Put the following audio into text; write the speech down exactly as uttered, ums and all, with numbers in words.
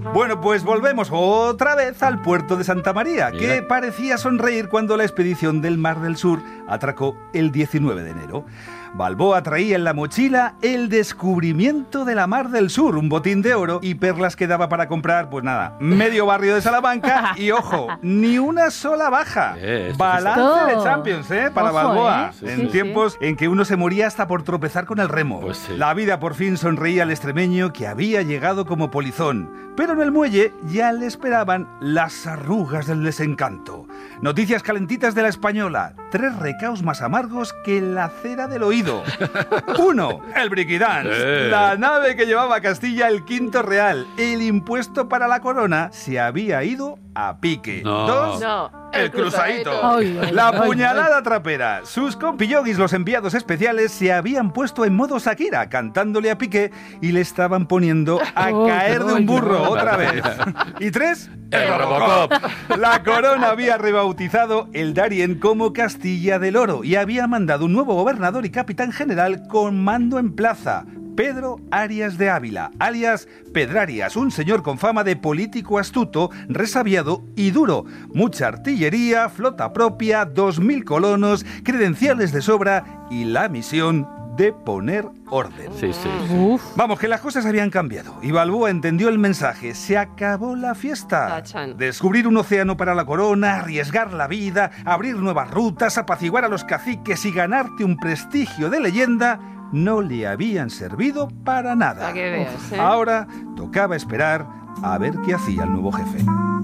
Bueno, pues volvemos otra vez al puerto de Santa María, Mira. que parecía sonreír cuando la expedición del Mar del Sur atracó el diecinueve de enero. Balboa traía en la mochila el descubrimiento de la Mar del Sur, un botín de oro y perlas que daba para comprar, pues nada, medio barrio de Salamanca y, ojo, ni una sola baja. Eh, esto Balance sí de Champions, ¿eh? Para Ojo, Balboa. ¿eh? Sí, en sí, tiempos en que uno se moría hasta por tropezar con el remo. Pues sí. La vida por fin sonreía al extremeño que había llegado como polizón. Pero en el muelle ya le esperaban las arrugas del desencanto. Noticias calentitas de la Española. Tres recaos más amargos que la cera del oído. Uno, el Briquidance. Eh. La nave que llevaba a Castilla el quinto real. El impuesto para la corona se había ido a pique. No. Dos, No, el el cruzadito. cruzadito. Ay, ay, La ay, puñalada trapera. Sus compilloguis, los enviados especiales, se habían puesto en modo Shakira, cantándole a Piqué y le estaban poniendo a Ay, caer de un ay, burro ay. otra vez. Y tres, El Robocop. La corona había rebautizado el Darien como Castilla del Oro y había mandado un nuevo gobernador y capitán general con mando en plaza. Pedro Arias de Ávila, alias Pedrarias, un señor con fama de político astuto, resabiado y duro. Mucha artillería, flota propia, dos mil colonos, credenciales de sobra y la misión de poner orden. Sí, sí. Uf. Vamos, que las cosas habían cambiado y Balboa entendió el mensaje. Se acabó la fiesta. Tachan. Descubrir un océano para la corona, arriesgar la vida, abrir nuevas rutas, apaciguar a los caciques y ganarte un prestigio de leyenda no le habían servido para nada. Para que veas, ¿eh? Ahora tocaba esperar a ver qué hacía el nuevo jefe.